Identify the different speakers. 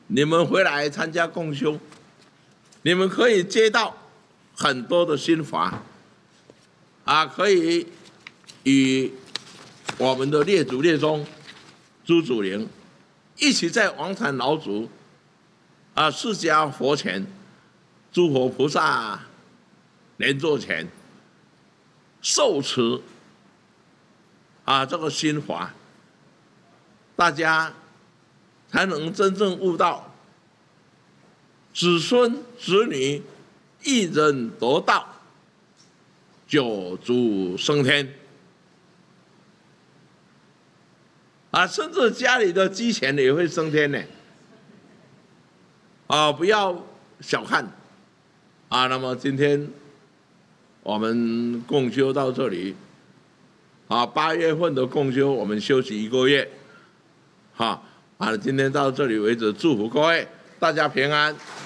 Speaker 1: 你们回来参加共修，你们可以接到很多的心法，可以与我们的列祖列宗、朱祖灵一起在王坛老祖释迦佛前、诸佛菩萨莲座前受持这个心法，大家才能真正悟到子孙子女一人得道，九族升天甚至家里的鸡钱也会升天呢不要小看那么今天我们共修到这里8月份的共修我们休息1个月今天到这里为止，祝福各位大家平安。